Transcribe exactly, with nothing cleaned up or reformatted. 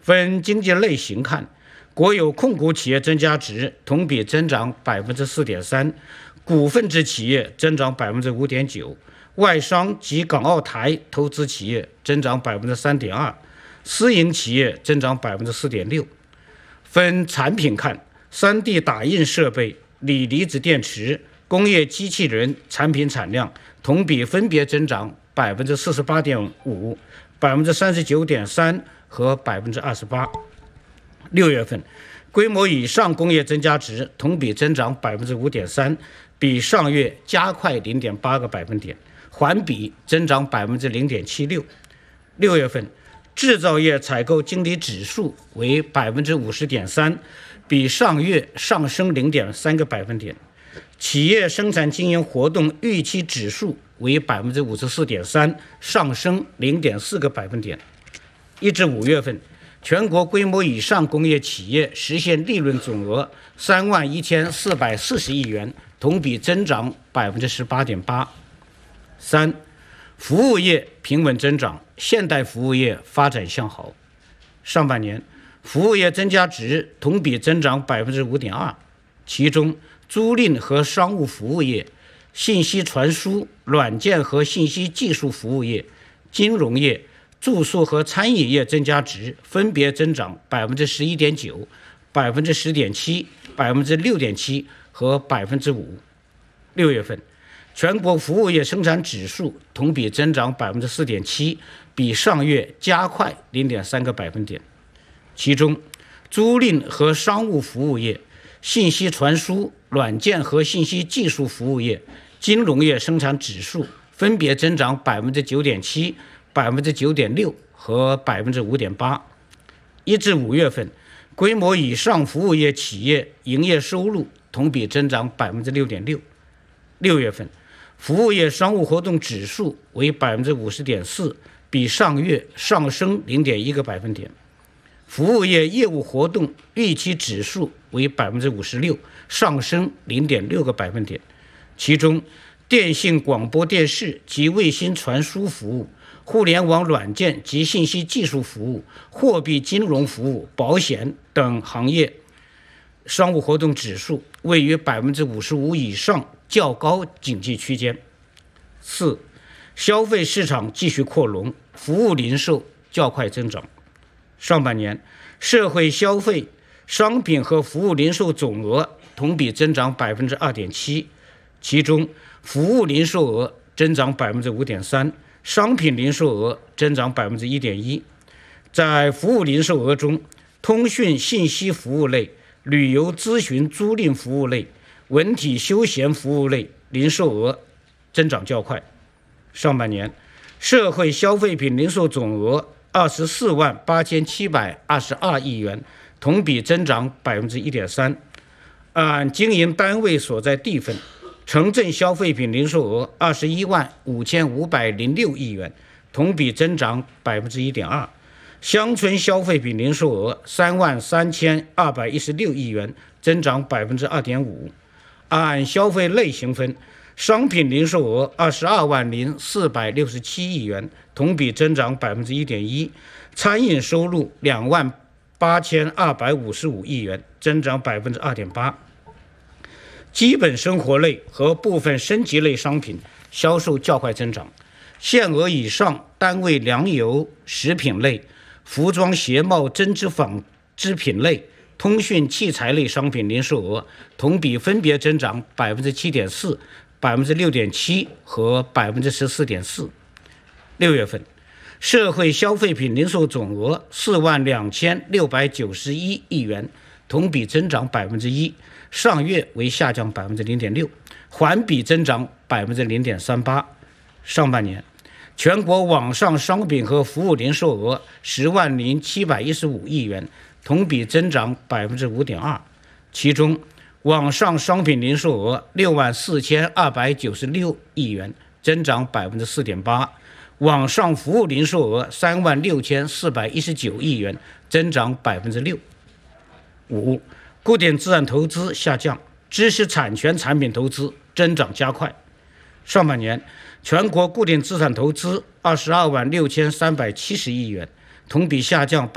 分经济类型看，国有控股企业增加值同比增长 百分之四点三， 股份制企业增长 百分之五点九， 外商及港澳台投资企业增长 百分之三点二， 私营企业增长 百分之四点六。分产品看， 三 D 打印设备、锂离子电池、工业机器人产品产量同比分别增长 百分之四十八点五、百分之三十九点三 和 百分之二十八。六月份，规模以上工业增加值同比增长 百分之五点三， 比上月加快 零点八个百分点，环比增长 百分之零点七六。六月份，制造业采购经理指数为 百分之五十点三， 比上月上升 零点三个百分点。企业生产经营活动预期指数为 百分之五十四点三， 上升 零点四个百分点。一至五月份，全国规模以上工业企业实现利润总额三万一千四百四十亿元，同比增长 百分之十八点八。三、服务业平稳增长，现代服务业发展向好。上半年，服务业增加值同比增长 百分之五点二， 其中租赁和商务服务业、信息传输、软件和信息技术服务业、金融业、住宿和餐饮业增加值分别增长 百分之十一点九、百分之十点七、百分之六点七 和 百分之五。六月份，全国服务业生产指数同比增长 百分之四点七， 比上月加快 零点三个百分点。其中，租赁和商务服务业、信息传输、软件和信息技术服务业、金融业生产指数分别增长 百分之九点七、百分之九点六 和 百分之五点八。一至五月份，规模以上服务业企业营业收入同比增长 百分之六点六。六月份，服务业商务活动指数为 百分之五十点四， 比上月上升 零点一个百分点。服务业业务活动预期指数为 百分之五十六， 上升 零点六个百分点。其中，电信广播电视及卫星传输服务、互联网软件及信息技术服务、货币金融服务、保险等行业商务活动指数位于 百分之五十五 以上，较高警戒区间。四、消费市场继续扩容，服务零售较快增长。上半年，社会消费商品和服务零售总额同比增长 百分之二点七， 其中服务零售额增长 百分之五点三， 商品零售额增长 百分之一点一。在服务零售额中，通讯信息服务类、旅游咨询租赁服务类、文体休闲服务类零售额增长较快。上半年，社会消费品零售总额二十四万八千七百二十二亿元，同比增长 百分之一点三。按经营单位所在地分，城镇消费品零售额二十一万五千五百零六亿元，同比增长 百分之一点二。乡村消费品零售额三万三千二百一十六亿元，增长 百分之二点五。按消费类型分，商品零售额二十二万零四百六十七亿元，同比增长 百分之一点一。餐饮收入两万八千二百五十五亿元，增长 百分之二点八。基本生活类和部分升级类商品销售较快增长，限额以上单位粮油、食品类、服装鞋帽针织纺织品类、通讯器材类商品零售额同比分别增长 百分之七点四、百分之六点七 和 百分之十四点四。六月份，社会消费品零售总额四万两千六百九十一亿元，同比增长 百分之一， 上月为下降 百分之零点六， 环比增长 百分之零点三八。上半年，全国网上商品和服务零售额十万零七百一十五亿元，同比增长 百分之五点二， 其中网上商品零售额六万四千二百九十六亿元，增长 百分之四点八。网上服务零售额三万六千四百一十九亿元，增长 百分之六。五、固定资产投资下降，知识产权产品投资增长加快。上半年，全国固定资产投资二十二万六千三百七十亿元，同比下降